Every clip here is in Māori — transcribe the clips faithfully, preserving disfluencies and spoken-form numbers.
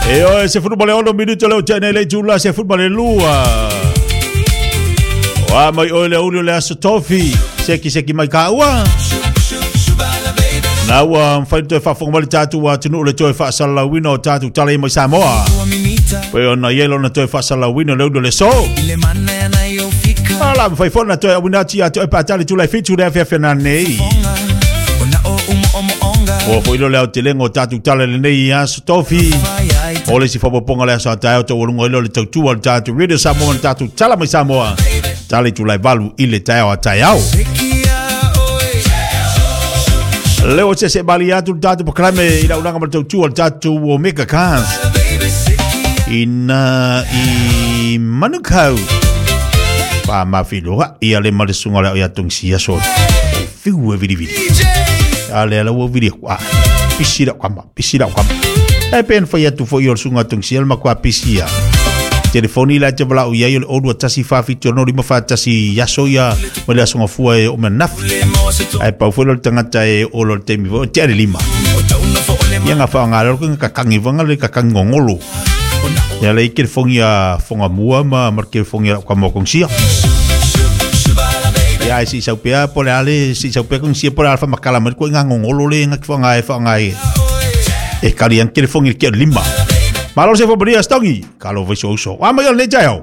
E o se futbol ono minuto le tene le giulla se futbol lua. Wa mai o le ulo le asotofi se ki se ki mai kawa. Na wa mfaito fa fonga tatu wa tunu le toe fa sala wino tatu tale mai Samoa. Pe ona yelo na toe fa sala wino le ulo le so. Ala mfai fona toe winati atu e patali tu le fitu le F F na nei. O foi lo le telengo tatu tale le nei asotofi. Ole si fa ponga le sa tae to lungo le tatu al tatu radio Samoa tatu tala mai Samoa. Tale tu le valu ile tae o tae au. Leo se se baliatu tatu proclame ila unanga mal tatu al tatu o mega cans. Ina I manukau. Pa ma filoa ia le mal sunga le ia tungsia so. Fiu e vidi vidi. Ale ala wo vidi kwa. Pisira kwa ma, pisira kwa ma. E pen fa ia tu fo io sunga tungsia ma kwa pisia. Telefoni la te bla o ia o do tasi fa fito no rima fa tasi yaso ia o le sunga fu e o menaf. Ai pa fo lo tangata e o lo te mi vo te lima. Ia nga fa nga lo ka kangi vanga le ka kangongolo. Ya le ke fongia fonga mua ma marke fongia kwa mo kongsia. Ya si sa pea por ale si sa pea kongsia por alfa makala mer ko nga ngongolo le nga fonga e fonga e. E kalian ke fongia ke lima. Malo se fo bria stongi, kalo vai so so. Wa mai le jao.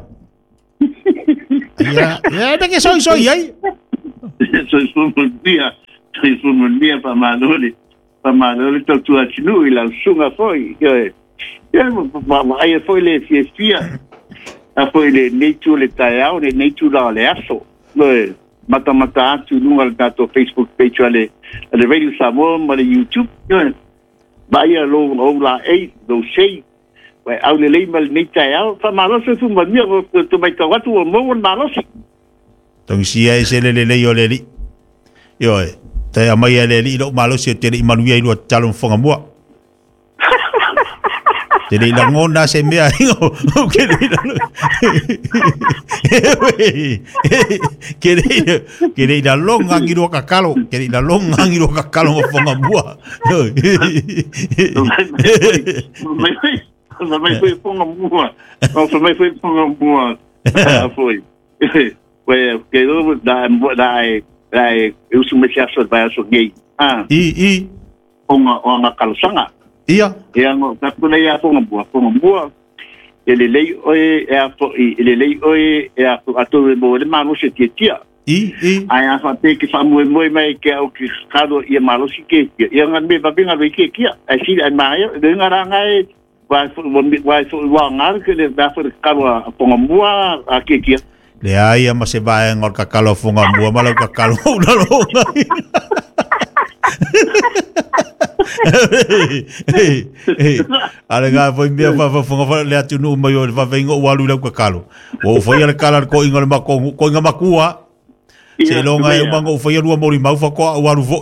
Ya, ya de que soy soy ai. Soy so dia, soy so dia pa malole. Pa malole to tu achinu ila sunga foi. Ya, ma ai foi le fiestia. A foi le netu le taiao, le netu la le aso. Le mata mata tu lunga le tato Facebook page ale, le radio Samoa, ma le YouTube. Ya. Vai lo lo la ei, do sei. Wai au le lei mal nei tai au fa malo se tu mania tu mai ka watu mo malo si tong sia se le le yo le li yo e tai mai le li lo malo se te manuia i lo talon fonga mo te le la ngona se mea ingo ke le ke le ke le la longa ngiro ka kalo ke le la longa ngiro ka kalo fonga mo Sa mai foi ponga mua. O sa mai foi ponga mua. Foi. Ué, que eu da da da eu sou me acho vai acho gay. Ah. I i ponga ona kalsanga. Ia. Ia no ta puna ia ponga mua, ponga mua. Ele lei oi é a ele lei oi é a a todo mo le mano se tia. I i. Ai a fa te que fa mo mo mai que o que cado ia malo si que. Ia ngan me ba binga lo que que. Ai si ai mai de ngaranga e vai vai vai ngar que le dá for caro ponga mua aqui aqui le ai ama se vai ngor ka kalo fonga mua malo ka kalo na lo ale ga foi mia fa fa fonga le atu no mai o fa vengo walu le ka kalo o foi le kala ko ingol ma ko ko nga makua se longa e mango foi lu mori mau fa ko walu vo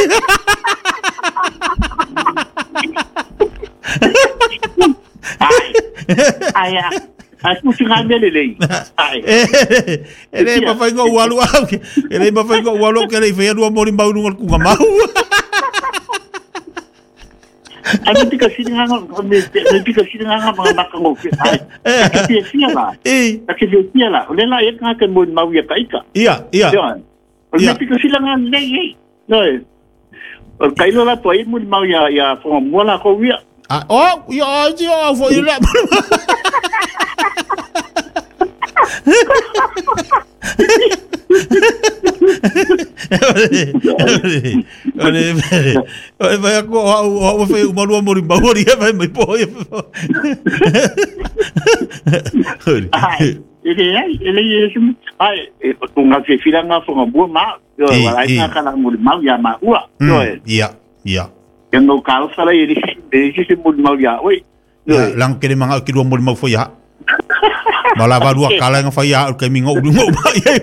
ai ai ai tu tinha mele lei ai ele ba fa ngo walu ele ba fa ngo walu que ele foi lu mori mau no ku mau ai me tika singa me me tika singa ma ma ko ai que sia lá eh que sia lá ole lá e ka que mo mau ia kaika ia ia me tika singa nei no o kailo la toi mo mau ia ia fo mo la ko ia ah oh ia ia foi lá Olha, olha, vai a o foi o malu amor embora vai me pôr. Ai, ele é, ele é, ai, com a filha na forma boa, mas eu aí na cara muito mal já mas ua, ia, ia. Eu no carro falei ele, ele se muito mal já, oi. Lang kene manga ki do mal foi ya. Malava dua kala nga fa ya ke mingo ngo ba ya.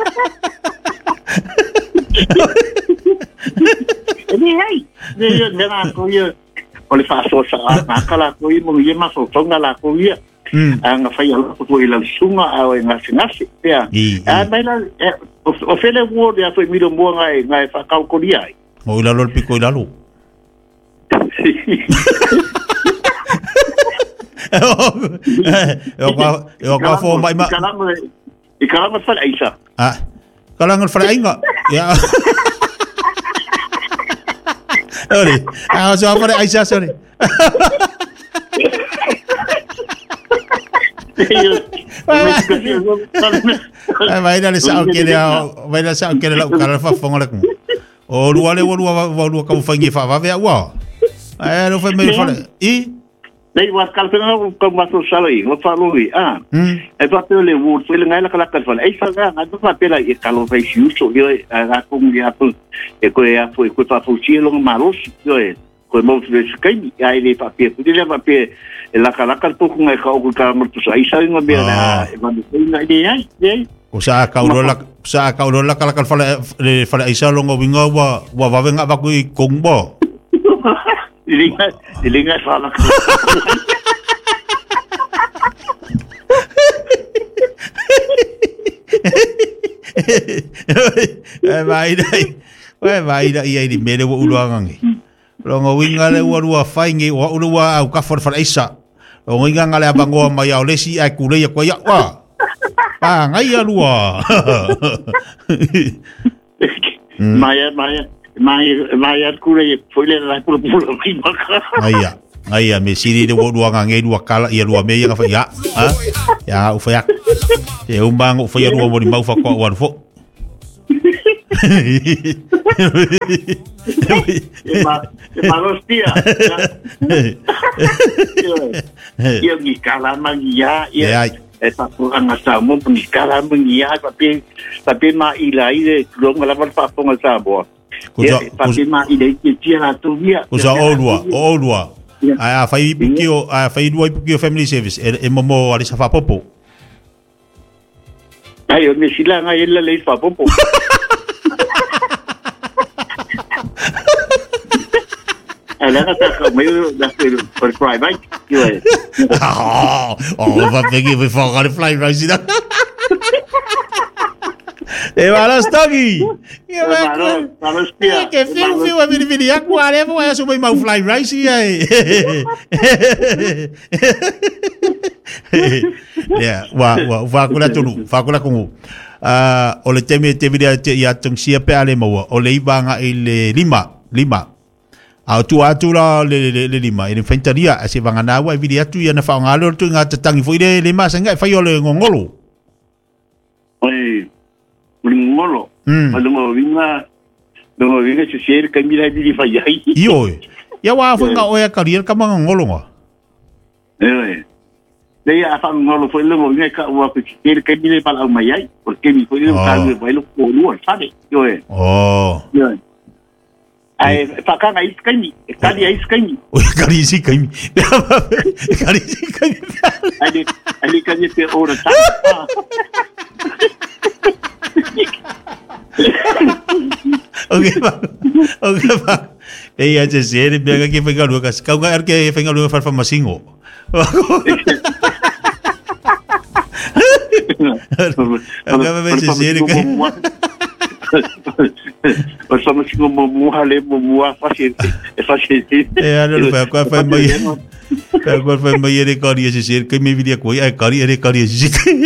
Ele ai, ele nera ko ye. Ole fa so sa na kala ko i mo ye ma so tonga la ko ye. Nga fa ya ko ila sunga au nga sinasi ya. Ah baila o fele wo ya foi miro mo ngai ngai fa ka ko dia. Mo ila lol piko ila lu. Eu qua eu qua fo mai ma. E kalama fala isa. Ah. Kalangan fala inga. Ya. Sorry. Ah, so fala isa sorry. Vai dar sa que ele vai dar sa que ele lá o cara fa fonga com. O lua le lua va lua ka fangi fa va ver wa. Eh não foi meio fala. E dei was kal pena ko maso salai wa falo ri ah e va pe le wo foi le ngai la kala kal fala e fa ga na va pe la e kalo vai siu so yo ga ko ngi apo e ko e foi ko fa fu chi lo maros yo e ko mo fe skai ai le pa pe ku le va pe la kala kal po ngai ka ko ka mo tu sai sai ngo be na e va de ngai de ai de o sa ka ulo la sa ka ulo la kala kal fala le fala isa lo ngo bingo wa wa va venga va ku kong bo Dilinga, dilinga salah. Eh vai dai. Weh vai dai ia di mele wo uluangang. Lo ngawinga le wa wa faingi wa ulua au ka for for isa. Lo nginga ngale abango mai au lesi ai kule ya kwa ya wa. Pa ngai ya lua. Maya maya mai mai kure foi le la kure pulo ki maka aya aya me siri de wo duanga ngai dua kala ia lua me ya fa ya ha ya u fa ya e un bang u fa ya lua mo di mau fa ko wan fo ma ma hostia ia mi kala mangia ia e pa puanga sa mo mi kala mangia tapi tapi ma ilai de lo ngala pa ponga sa bo Kusa tapi ma ide kia la tu dia. Kusa olua, olua. Ai fai pikio, ai fai dua pikio family service. E momo ali sa fa popo. Ai o me sila ngai la le fa popo. Ai la ta ka me da por fry right. Oh, oh, va pegar vai falar fly right da. E malas togi. E malas, malas pia. Que fio fio a vir vir ya quare vo ya subai mau fly rice ai. Ya, wa wa wa kula tulu, fa kula kungu. Ah, o le teme te vir ya tung sia pe ale mo, o le ibanga ile lima, lima. Au tu atu la le le lima, ile fentaria ase vanga na wa vir ya tu ya na fa ngalo tu ngata tangi foi le lima sanga fa yo le ngongolo. Oi. Ngolo. Mas mo vinga, no vinga se ser camila di fa yai. Yo. Ya wa fa nga o ya career ka mga ngolo nga. Eh. Dei a fa ngolo foi le mo vinga ka wa pe ser camila para o mayai, porque mi foi un cambio bailo ko lu, sabe? Yo eh. Oh. Yo. Ai fa ka nga iskani, kali ai iskani. O kali iskani. Kali iskani. Ali ali kani pe ora ta. Okay ba? Okay ba? Eh ya je se ni biar ke fenga lu kas. Kau ngar ke fenga lu fa fa masingo. Agak ba je se ni ke. O sama singo mo muhale mo muah fácil. É fácil. Eh ada lu fa fa mai. Fa fa mai ere kari se se ke me vidia ko ai kari ere kari se.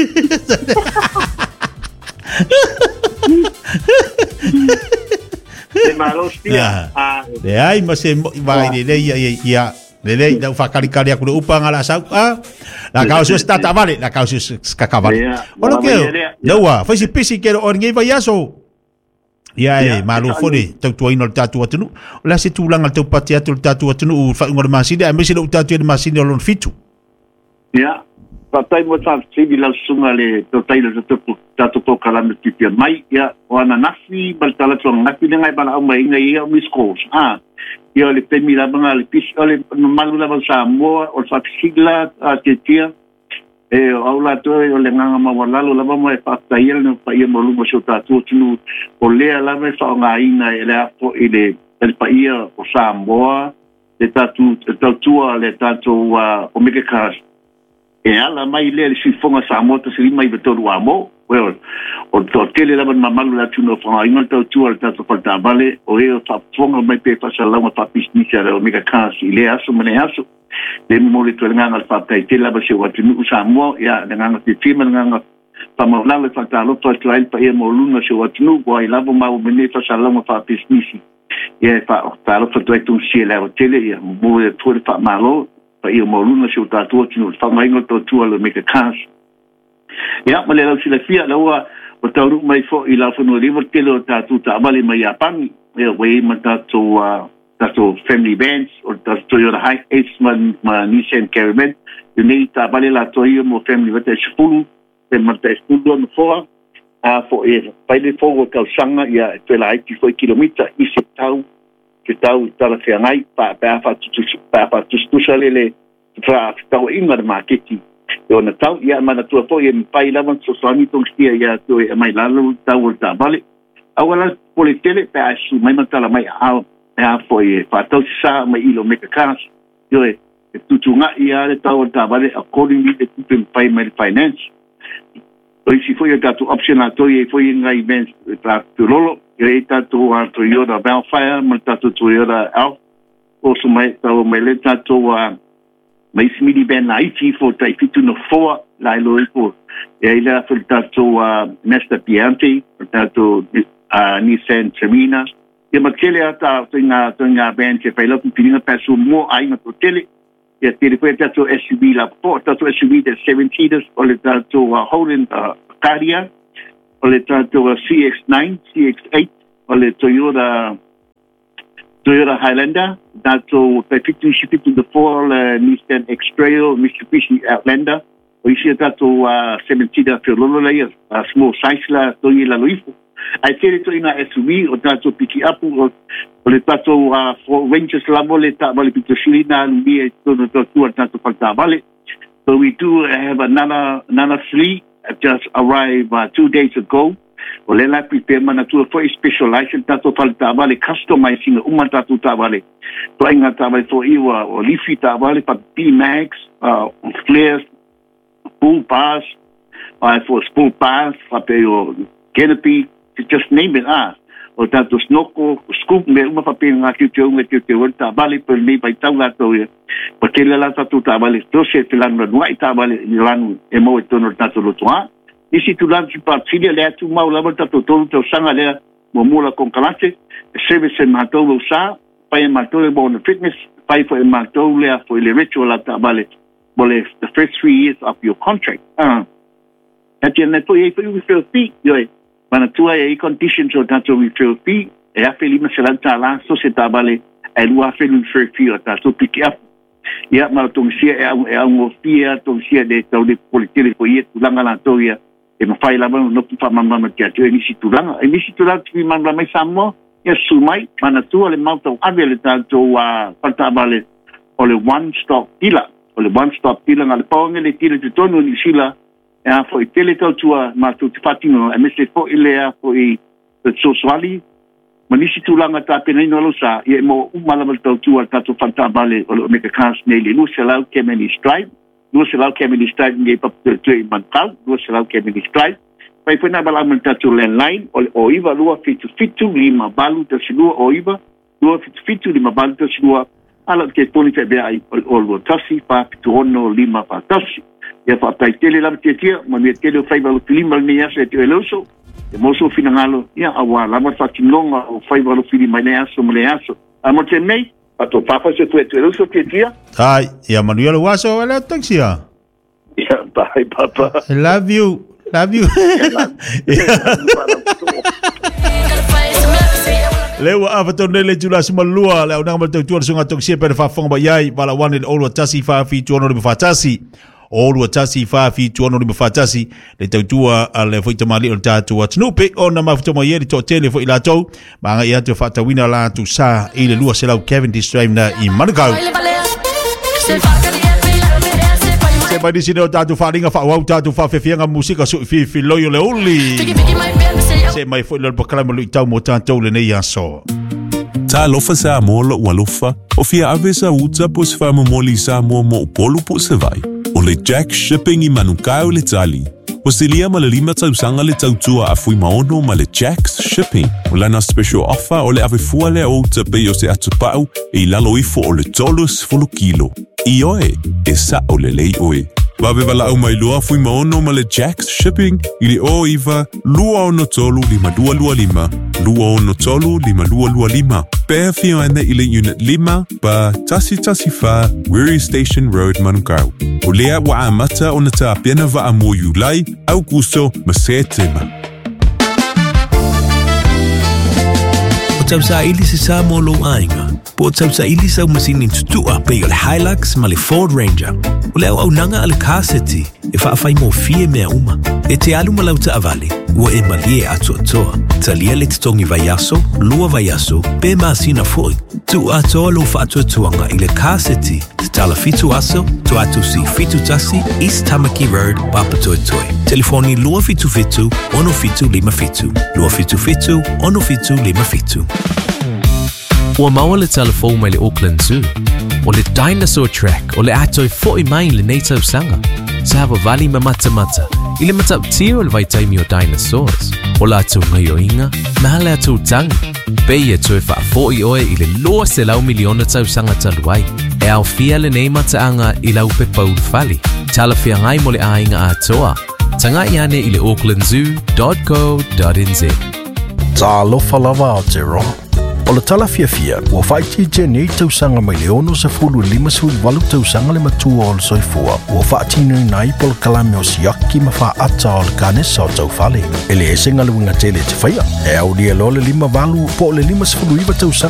De malos dia. Ah. De ai mas se vai de le ia ia le le da fa kali kali aku upa ngala sa ah. La causa sta ta vale, la causa skakavale. Olo ke. No wa, fa si pisi ke o ngai vai aso. Ia e malu fone tau tu ino tatu atunu. La se tu langa tau patia tu tatu atunu fa ngor masinde, a mesi lo tatu de masinde lo fitu. Ia. Patai mo sa sibi la sunga le to tai le to to to kala me tipia mai ya wana nasi baltala tong nasi ngai bala mai ngai ya miskos ah yo le temi la banga le pis ole malu la sa mo o sa sigla a tetia e aula to yo le nganga ma wala lo la mo e patai le pa ia mo lu mo sota tu tu o le la me sa ngai na ele a po ile el pa ia o sa mo le tatu tatu le tatu o me ke kas e ala mai le si fonga sa moto si mai beto wa mo well o to tele la ma malu la tuno fa inga to tu al tato falta vale o e fa fonga mai pe fa sala ma pa pisnica o mega kasi le aso mane aso le mo le to nga al fa tai tele ba se wa tunu sa mo ya nga te firma nga pa mo la le fa ta lo to trail pa e mo luna se wa tunu bo ai lavo ma o mene fa sala ma pa pisnici e fa ta lo to tu si le o tele ya mo le to fa malo pa e mo luna se ta to tunu fa mai ngo to tu al mega kasi ya ma le la sila fia la wa o tauru mai fo i la fono river telo tatu ta vale mai apang e we mata to tato family bands o tato yo high ace man ma Nissan Caravan you need ta vale la to yo mo family vete spulu te mata spulu no fo a fo e pai le fo ka sanga ya te la ai foi kilomita i se tau ke tau tala fe ngai pa pa fa tu pa pa tu tu sale le tra tau inga marketing yo na tau ia mana tu fo e pai lava so sami tong stia ia to e mai lalo tau ta vale awala politele pe asu mai matala mai a a fo e fa tau sa mai ilo meka kas yo e tu tu nga ia le tau ta vale accordingly the people pay my finance o si foi ta tu option a to e foi ngai ben ta tu lolo e ta tu a to yo da Bellfire mata tu tu yo da al o so mai tau mai le ta to mai smidi ben I T for tai fitu no foa la lo ipo e ila for tato a Nesta Piante tato a Nissan Termina e makele ata tinga tinga ben che pelo pinga peso mo ai na tele e tele foi tato S U V la po tato S U V de seven seaters o le tato a Holland Acadia o le tato a C X nine C X eight o le Toyota Toyota Highlander, that's all fifty shipping to the four uh, Nissan X-Trail, Mitsubishi Outlander. We see that to uh, seven-seater for Lolo layers, a small size la Toyota Luifo. I tell it to in a S U V or that to pick up or that to uh, for Rangers Labo, let that valley to Silina and be to the two and that to Falta Valley. So we do have another another fleet just arrived uh, two days ago. O le la prepare mana tu foi specialized tato falta vale customizing uma tato ta vale to inga ta vale to iwa o lifi ta vale pa B Max uh flares full pass uh, for full pass pa peo canopy to just name it ah o tato snoko scoop me uma pa pe nga ki te unga te te ta vale per ni pa ta la to ya pa ke la tato ta vale to se te lan no ai ta vale ni lan e mo to no tato lo toa isi tu lan si partilia le atu mau lava tato tolu tau sanga lea mo mula con kalate service e matou lo sa pai e matou le bona fitness pai fo e matou lea fo le ritual la tabale bole the first three years of your contract ah ati na to e fo refill fee yo e mana tua e conditions o tato refill fee e a fe lima selanta la so se tabale e lua fe refill fee o tato pick up ia ma tong sia e e ang fia tong sia de tau de politile ko ie tulanga la toia e ma fai la no no fa mamma ma tia tia ni situlanga e ni situlanga ti mamma mai samo ia sumai mana tu le mauta avele tanto a falta vale o le one stop dealer o le one stop dealer ngal ponge le tira de tonu ni sila e a foi tele tau tua ma tu ti fatino e me se fo ile a foi de sociali ma ni situlanga ta pena no lo sa e mo umala mal tau tua tanto falta vale o me ka kas nele no se la ke me ni stripe no se la ke me ni stripe ngai pa te mantau no se la ke me ni stripe pai foi na bala man tatu landline o o iva lua fitu fitu lima balu te silua o iva lua fitu fitu lima balu te silua ala ke toni te bea ai o lua tasi pa fitu ono lima pa tasi ia fa tai tele la te tia ma me tele fai balu lima ni ase te eloso e moso finangalo ia awa la ma fa tinonga o fai balu lima ni aso mle aso amo te nei pato papa se tu te eloso te tia ai ia Manuel Waso wala taxia ia bye papa I love you Love you. Lewa avato nele tula simalua le ona mal tu sunga tok sia per fa fong ba yai bala one in all tasi fa fi tu ono be fatasi all tasi fa fi tu ono be fatasi le tua le foi tamali on tatu wat no pe ona ma futo mai to tele foi la to ma ia te fata wina la tu sa ile lua se la Kevin Distrive na I Manukau se vai disi no tatu faringa fa wa tatu fa fefianga musika su fi fi loyo le uli se mai foi lo bakala mo tau mo tatu le nei aso ta lofa sa mo lo walofa o fia avesa uta pos fa mo moli sa mo mo polu po se vai o le Jack Shipping I Manukau le tali O se lia ma le lima tausanga le tautua a fui maono ma le Jack's Shipping. O lana special offer o le awefua le o te pei o se atupau e lalo ifo o le tolus fulu kilo. I oe, e sa o le lei oe. Wawe wala au mai lua fui maono ma le Jack's Shipping ili o iwa lua ono tolu lima lua lua lima, lua ono tolu lima lua lua lima. Pea fio ane ile unit lima ba tasi tasi fa Weary Station Road Manukau. O lea wa amata o na ta piena wa amo Julai, Augusto, ma se tema. O tau sa ili se sa mo lo ainga. Po tau sa ili sa umasini tutua pe o le Hilux ma le Ford Ranger. O leo au nanga ale kaseti e whaafai mo fie mea uma. E te alu malau ta avale, ua e malie atu atoa. Talia le titongi vaiaso, lua vaiaso, pe maasina foi. Tu atoa lo whaatu atuanga i le kaseti, te tala fitu aso, tu atu si fitu tasi, East Tamaki Road, Papatoe Toi. Telefoni lua fitu fitu, ono fitu lima fitu. Lua fitu fitu, ono fitu lima fitu. Ua maua le telefon mai le Auckland Zoo. O le Dinosaur Track, o le atoi fo'i mai le nei tausanga. Sa hawa vali ma mata mata. I le matap tia o le vaitaimi o dinosaurs. O la atu ngai o inga, ma le atu tangi. Pei e tue wha fo'i oe i le loa se lau miliona tausanga taluai. E au fia le nei mataanga i lau pe paul fali. Tala fia ngai mo le ainga atoa. Tanga i ane i le auckland zoo dot co dot n z. Ta alofa lava o te roa. O le tala fia fia, ua whaiti te nei tausanga mai le ono sa fulu lima sui walu tausanga le matua o le soifua. Ua whaatinu i nai pol kalame o siaki ma wha ata o le kanesa o tau fale. E le esenga le winga tele te whaia. E au lia lo le lima walu po le lima sifulu iwa tausanga.